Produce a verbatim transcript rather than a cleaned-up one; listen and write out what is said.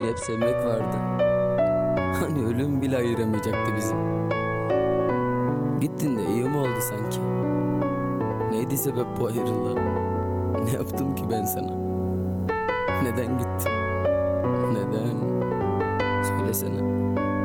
hep sevmek vardı. Hani ölüm bile ayıramayacaktı bizi. Gittin de iyi mi oldu sanki? Neydi sebep bu ayrılığa? Ne yaptım ki ben sana? Neden gittin? Neden? Söylesene.